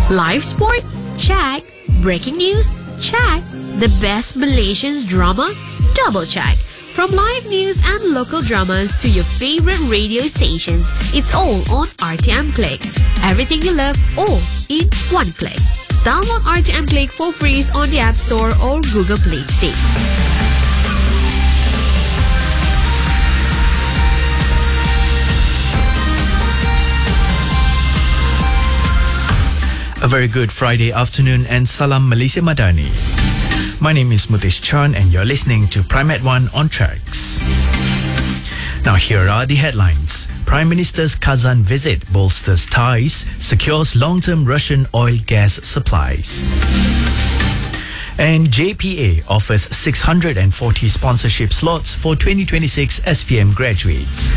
Live sport? Check. Breaking news? Check. The best Malaysian drama? Double check. From live news and local dramas to your favorite radio stations, it's all on RTM Click. Everything you love, all in one click. Download RTM Click for free on the App Store or Google Play today. A very good Friday afternoon and Salam Malaysia Madani. My name is Mutesh Chan and you're listening to Prime at 1 on Tracks. Now here are the headlines. Prime Minister's Kazan visit bolsters ties, secures long-term Russian oil gas supplies. And JPA offers 640 sponsorship slots for 2026 SPM graduates.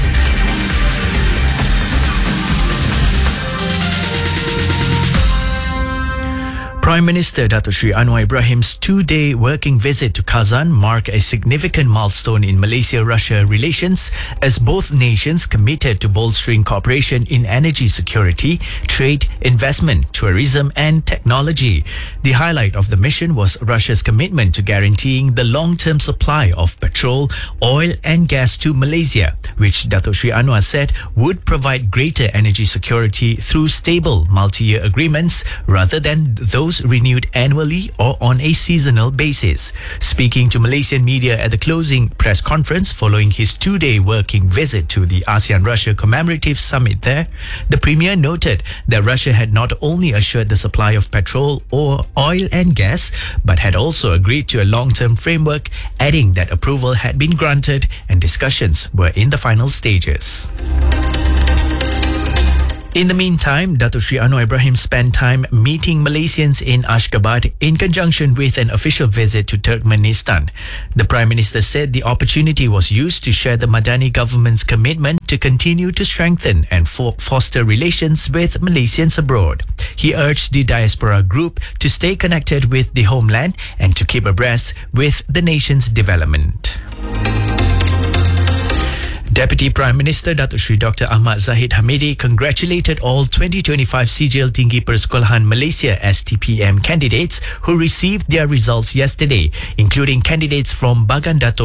Prime Minister Datuk Seri Anwar Ibrahim's two-day working visit to Kazan marked a significant milestone in Malaysia-Russia relations as both nations committed to bolstering cooperation in energy security, trade, investment, tourism and technology. The highlight of the mission was Russia's commitment to guaranteeing the long-term supply of petrol, oil and gas to Malaysia, which Datuk Seri Anwar said would provide greater energy security through stable multi-year agreements rather than those renewed annually or on a seasonal basis. Speaking to Malaysian media at the closing press conference following his two-day working visit to the ASEAN-Russia commemorative summit there, the Premier noted that Russia had not only assured the supply of petrol or oil and gas, but had also agreed to a long-term framework, adding that approval had been granted and discussions were in the final stages. In the meantime, Datuk Seri Anwar Ibrahim spent time meeting Malaysians in Ashgabat in conjunction with an official visit to Turkmenistan. The Prime Minister said the opportunity was used to share the Madani government's commitment to continue to strengthen and foster relations with Malaysians abroad. He urged the diaspora group to stay connected with the homeland and to keep abreast with the nation's development. Deputy Prime Minister Datuk Seri Dr. Ahmad Zahid Hamidi congratulated all 2025 Sijil Tinggi Persekolahan Malaysia STPM candidates who received their results yesterday, including candidates from Bagan Datuk